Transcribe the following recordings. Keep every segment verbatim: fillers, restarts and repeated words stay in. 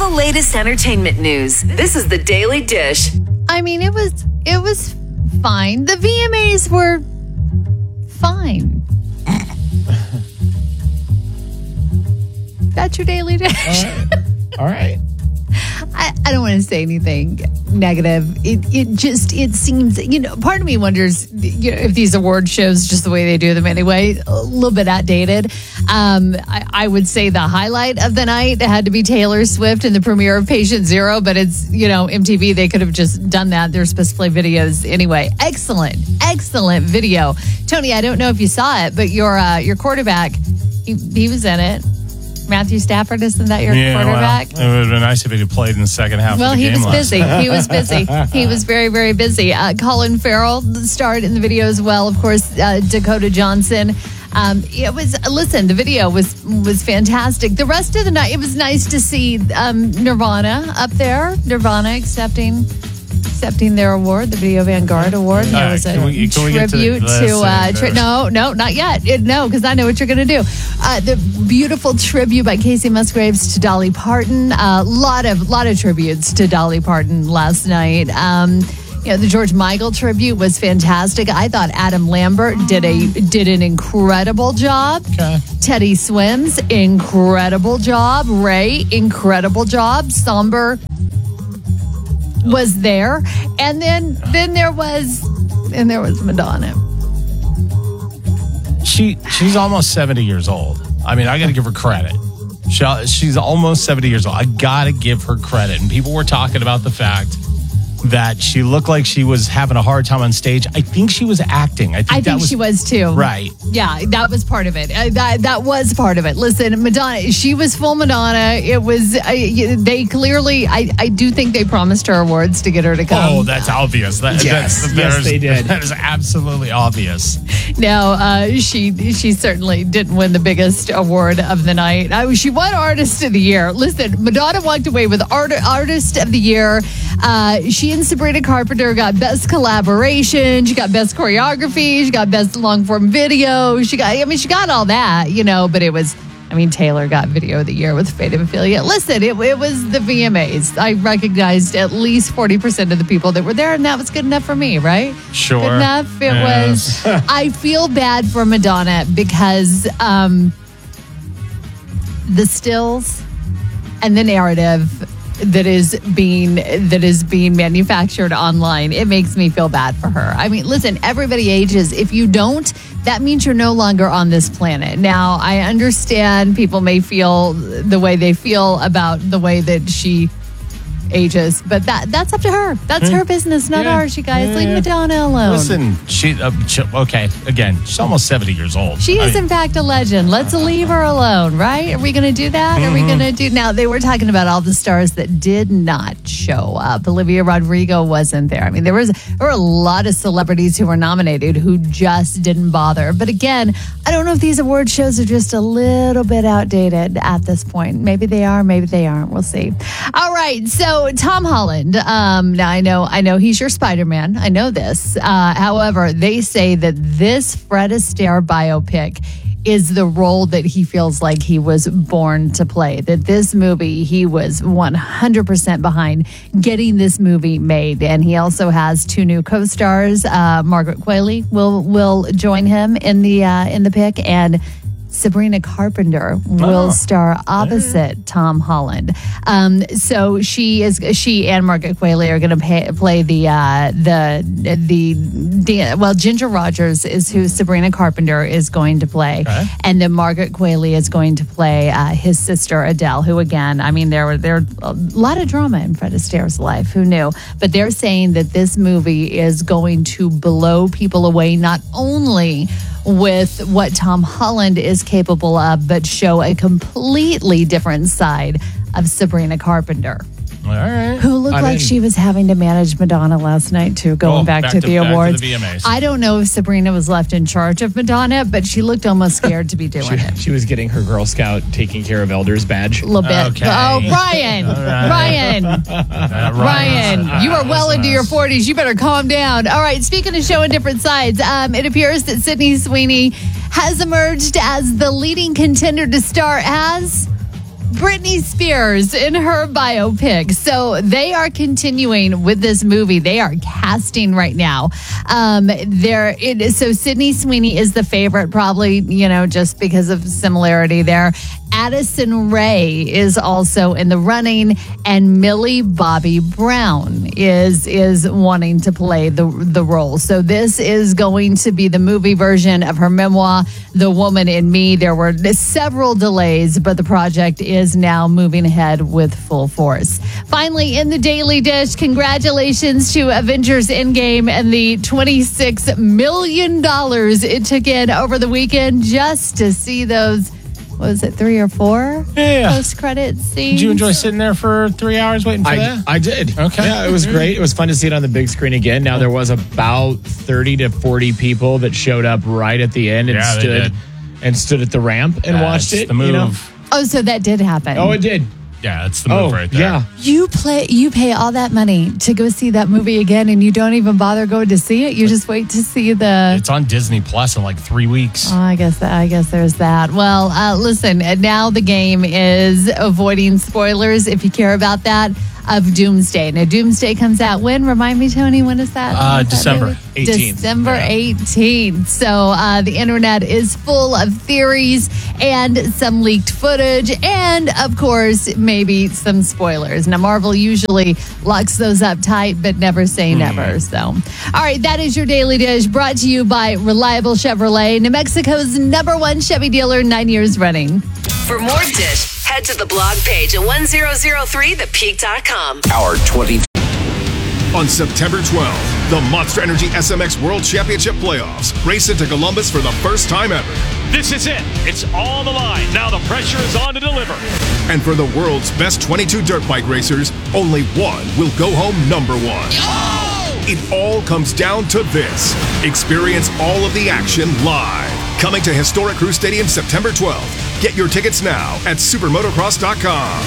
the latest entertainment news. This is the Daily Dish. I mean, it was it was fine. The V M As were fine. That's your Daily Dish. All right. All right. I, I don't want to say anything negative. It it just it seems, you know, part of me wonders, you know, if these award shows, just the way they do them anyway, a little bit outdated. Um, I, I would say the highlight of the night had to be Taylor Swift and the premiere of Patient Zero, but it's, you know, M T V, they could have just done that. They're supposed to play videos anyway. Excellent, excellent video. Tony, I don't know if you saw it, but your uh, your quarterback, he, he was in it. Matthew Stafford, isn't that your yeah, quarterback? Well, it would have been nice if he played in the second half well, of the he game was busy. He was busy. He was very, very busy. Uh, Colin Farrell starred in the video as well. Of course, uh, Dakota Johnson. Um, it was, listen, the video was was fantastic. The rest of the night, it was nice to see um, Nirvana up there. Nirvana accepting accepting their award, the Video Vanguard Award. There All was right, a can we- can we get to the- tribute to, listen, uh, tri- no, no, not yet. It, no, because I know what you're going to do. Uh, the beautiful tribute by Casey Musgraves to Dolly Parton. A uh, lot of lot of tributes to Dolly Parton last night. Um, you know, the George Michael tribute was fantastic. I thought Adam Lambert did a did an incredible job. Okay. Teddy Swims, incredible job. Ray, incredible job. Somber was there, and then then there was and there was Madonna. She she's almost seventy years old. I mean, I got to give her credit. She, she's almost seventy years old. I got to give her credit. And people were talking about the fact that she looked like she was having a hard time on stage. I think she was acting. I think, I that think was, she was too. Right. Yeah, that was part of it. Uh, that that was part of it. Listen, Madonna, she was full Madonna. It was, uh, they clearly, I, I do think they promised her awards to get her to come. Oh, that's obvious. That, Yes. that's, Yes, they did. That is absolutely obvious. Now, uh, she she certainly didn't win the biggest award of the night. Uh, she won Artist of the Year. Listen, Madonna walked away with Art, Artist of the Year. Uh, she and Sabrina Carpenter got Best Collaboration. She got Best Choreography. She got Best Long Form Video. She got, I mean, she got all that, you know, but it was, I mean, Taylor got Video of the Year with Fate of Ophelia. Listen, it, it was the V M As. I recognized at least forty percent of the people that were there, and that was good enough for me, right? Sure. Good enough. It Yeah. was. I feel bad for Madonna because um, the stills and the narrative that is being that is being manufactured online, it makes me feel bad for her. I mean, listen, everybody ages. If you don't, that means you're no longer on this planet. Now, I understand people may feel the way they feel about the way that she ages, but that that's up to her. That's her business, not Yeah. ours, you guys. Yeah. Leave Madonna alone. Listen, she, uh, she, okay, again, she's almost seventy years old. She is, I- in fact, a legend. Let's leave her alone, right? Are we going to do that? Are we going to do... Now, they were talking about all the stars that did not show up. Olivia Rodrigo wasn't there. I mean, there was there were a lot of celebrities who were nominated who just didn't bother. But again, I don't know if these award shows are just a little bit outdated at this point. Maybe they are, maybe they aren't. We'll see. All right, so Tom Holland. Um, now, I know, I know he's your Spider-Man. I know this. Uh, however, they say that this Fred Astaire biopic is the role that he feels like he was born to play. That this movie, he was one hundred percent behind getting this movie made. And he also has two new co-stars. Uh, Margaret Qualley will will join him in the uh, in the pick, and Sabrina Carpenter will Oh. star opposite Tom Holland. Um, so she is she and Margaret Qualley are going to play the uh, the the the well Ginger Rogers is who Sabrina Carpenter is going to play, Okay. and then Margaret Qualley is going to play uh, his sister Adele, who again, I mean, there were there a lot of drama in Fred Astaire's life. Who knew? But they're saying that this movie is going to blow people away, not only with what Tom Holland is capable of, but show a completely different side of Sabrina Carpenter, All right. who looked I'm like in. she was having to manage Madonna last night too, going Oh, back, back to, to- the back to awards. the V M As. I don't know if Sabrina was left in charge of Madonna, but she looked almost scared to be doing She, it. she was getting her Girl Scout taking care of elders badge. A little bit. Okay. Oh, Ryan. Ryan. Uh, Ryan, you are well listen, into your forties. You better calm down. All right, speaking of showing different sides, um, it appears that Sydney Sweeney has emerged as the leading contender to star as Britney Spears in her biopic. So they are continuing with this movie. They are casting right now. Um, there, it is, so Sydney Sweeney is the favorite, probably, you know, just because of similarity there. Addison Rae is also in the running, and Millie Bobby Brown is is wanting to play the the role. So this is going to be the movie version of her memoir, The Woman in Me. There were several delays, but the project is now moving ahead with full force. Finally, in the Daily Dish, congratulations to Avengers Endgame and the twenty-six million dollars it took in over the weekend just to see those. Was it three or four Yeah. post-credit scenes? Did you enjoy sitting there for three hours waiting for I, that? I did. Okay. Yeah, it was great. It was fun to see it on the big screen again. Now, there was about thirty to forty people that showed up right at the end and Yeah, they stood did. and stood at the ramp and That's watched it. the move. You know? Oh, so that did happen. Oh, it did. Yeah, it's the move Oh, right there. yeah. You play. You pay all that money to go see that movie again, and you don't even bother going to see it. You just wait to see the. It's on Disney Plus in like three weeks. Oh, I guess I guess there's that. Well, uh, listen. and Now the game is avoiding spoilers. If you care about that, of Doomsday. Now, Doomsday comes out when? Remind me, Tony. When is that? Uh, When is that December movie? eighteenth. December Yeah. eighteenth. So uh, the internet is full of theories and some leaked footage, and of course, maybe some spoilers. Now, Marvel usually locks those up tight, but never say never. So, all right, that is your Daily Dish, brought to you by Reliable Chevrolet, New Mexico's number one Chevy dealer, nine years running. For more Dish, head to the blog page at ten oh three the peak dot com. Hour twenty. On September twelfth, the Monster Energy S M X World Championship Playoffs race into Columbus for the first time ever. This is it. It's all on the line. Now the pressure is on to deliver. And for the world's best twenty-two dirt bike racers, only one will go home number one. It all comes down to this. Experience all of the action live. Coming to Historic Crew Stadium September twelfth. Get your tickets now at supermotocross dot com.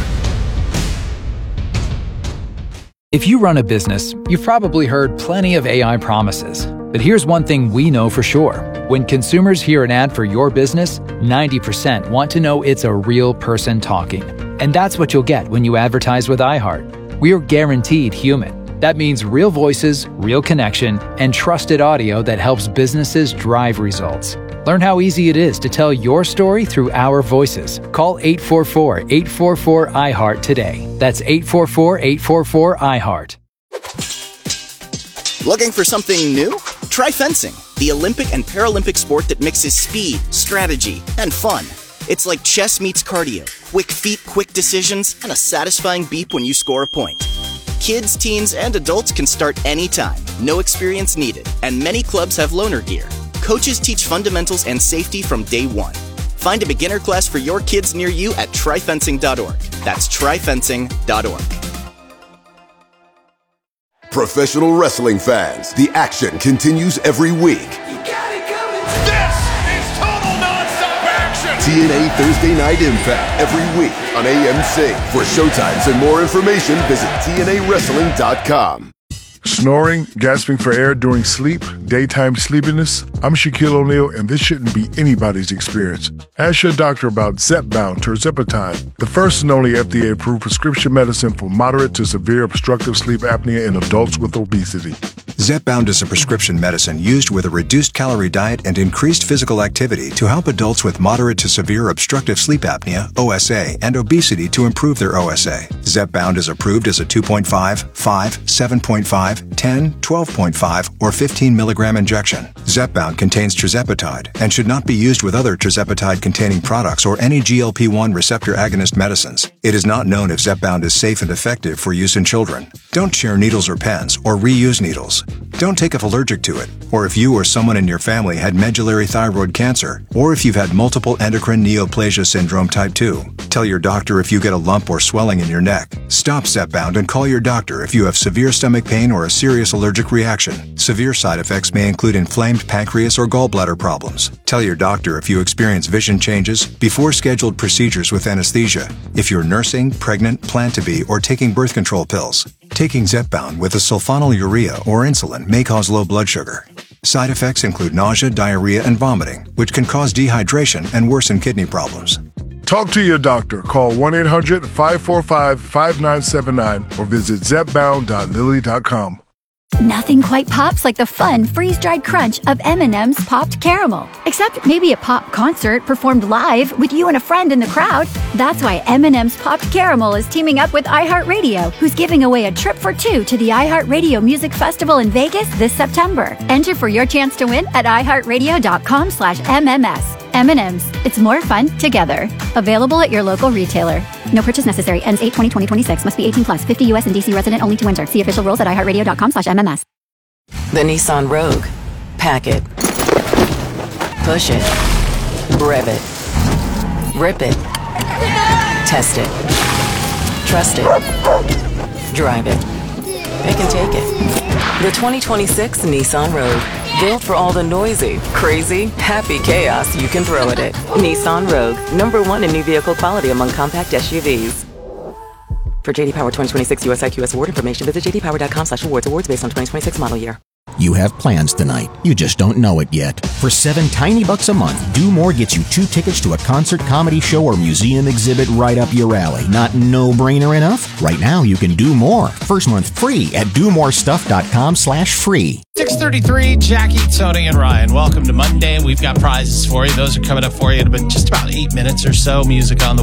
If you run a business, you've probably heard plenty of A I promises. But here's one thing we know for sure. When consumers hear an ad for your business, ninety percent want to know it's a real person talking. And that's what you'll get when you advertise with iHeart. We're guaranteed human. That means real voices, real connection, and trusted audio that helps businesses drive results. Learn how easy it is to tell your story through our voices. Call eight four four, eight four four, I heart today. That's eight four four, eight four four, I heart. Looking for something new? Try fencing, the Olympic and Paralympic sport that mixes speed, strategy, and fun. It's like chess meets cardio, quick feet, quick decisions, and a satisfying beep when you score a point. Kids, teens, and adults can start anytime, no experience needed, and many clubs have loaner gear. Coaches teach fundamentals and safety from day one. Find a beginner class for your kids near you at try fencing dot org. That's try fencing dot org. Professional wrestling fans, the action continues every week. This is total nonstop action! T N A Thursday Night Impact every week on A M C. For showtimes and more information, visit T N A wrestling dot com. Snoring, gasping for air during sleep, daytime sleepiness. I'm Shaquille O'Neal, and this shouldn't be anybody's experience. Ask your doctor about Zepbound tirzepatide, the first and only F D A-approved prescription medicine for moderate to severe obstructive sleep apnea in adults with obesity. Zepbound is a prescription medicine used with a reduced calorie diet and increased physical activity to help adults with moderate to severe obstructive sleep apnea, O S A, and obesity to improve their O S A. Zepbound is approved as a two point five, five, seven point five, ten, twelve point five, or fifteen milligram injection. Zepbound contains tirzepatide and should not be used with other tirzepatide-containing products or any G L P one receptor agonist medicines. It is not known if Zepbound is safe and effective for use in children. Don't share needles or pens or reuse needles. Don't take if allergic to it, or if you or someone in your family had medullary thyroid cancer, or if you've had multiple endocrine neoplasia syndrome type two. Tell your doctor if you get a lump or swelling in your neck. Stop Zepbound and call your doctor if you have severe stomach pain or a serious allergic reaction. Severe side effects may include inflamed pancreas or gallbladder problems. Tell your doctor if you experience vision changes before scheduled procedures with anesthesia, if you're nursing, pregnant, plan to be, or taking birth control pills. Taking Zepbound with a sulfonylurea or insulin may cause low blood sugar. Side effects include nausea, diarrhea, and vomiting, which can cause dehydration and worsen kidney problems. Talk to your doctor. Call one eight hundred five four five five nine seven nine or visit zep bound dot lilly dot com. Nothing quite pops like the fun freeze-dried crunch of M and M's Popped Caramel. Except maybe a pop concert performed live with you and a friend in the crowd. That's why M and M's Popped Caramel is teaming up with iHeartRadio, who's giving away a trip for two to the iHeartRadio Music Festival in Vegas this September. Enter for your chance to win at iHeartRadio.com slash MMS. M and M's. It's more fun together. Available at your local retailer. No purchase necessary. Ends eight twenty twenty twenty-six. Must be eighteen plus. fifty U S and D C resident only to enter. See official rules at iHeartRadio.com slash MMS. The Nissan Rogue. Pack it. Push it. Rev it. Rip it. Test it. Trust it. Drive it. Pick and take it. The twenty twenty-six Nissan Rogue. Built for all the noisy, crazy, happy chaos you can throw at it. Nissan Rogue. Number one in new vehicle quality among compact S U Vs. For J D Power twenty twenty-six U S I Q S award information, visit j d power dot com slash awards. Awards based on twenty twenty-six model year. You have plans tonight. You just don't know it yet. For seven tiny bucks a month, Do More gets you two tickets to a concert, comedy show, or museum exhibit right up your alley. Not no-brainer enough? Right now, you can do more. First month free at do more stuff dot com slash free. six thirty-three, Jackie, Tony, and Ryan. Welcome to Monday. We've got prizes for you. Those are coming up for you in just about eight minutes or so. Music on the